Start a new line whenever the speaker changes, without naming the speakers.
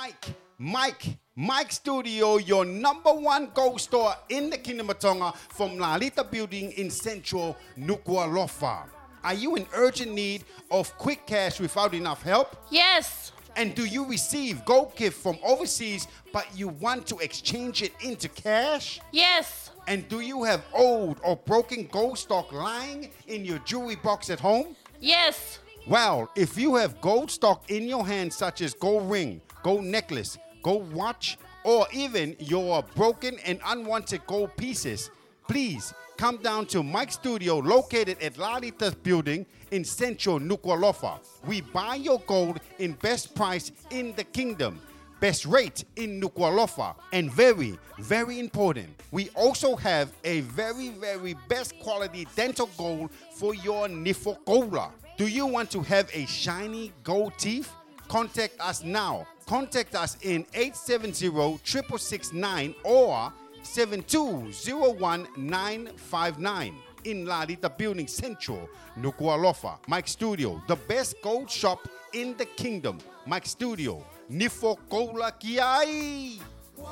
Mike Studio, your #1 gold store in the Kingdom of Tonga from Lalita Building in central Nuku'alofa. Are you in urgent need of quick cash without enough help?
Yes.
And do you receive gold gift from overseas but you want to exchange it into cash?
Yes.
And do you have old or broken gold stock lying in your jewelry box at home?
Yes.
Well, if you have gold stock in your hand such as gold ring, gold necklace, gold watch, or even your broken and unwanted gold pieces, please come down to Mike's Studio located at Lalita's Building in central Nuku'alofa. We buy your gold in best price in the kingdom, best rate in Nuku'alofa, and very, very important, we also have a very, very best quality dental gold for your nifokola. Do you want to have a shiny gold teeth? Contact us now. Contact us in 870-669 or 7201959 in Lalita Building Central, Nuku'alofa. Mike Studio, the best gold shop in the kingdom. Mike Studio, Nifokola Kiai.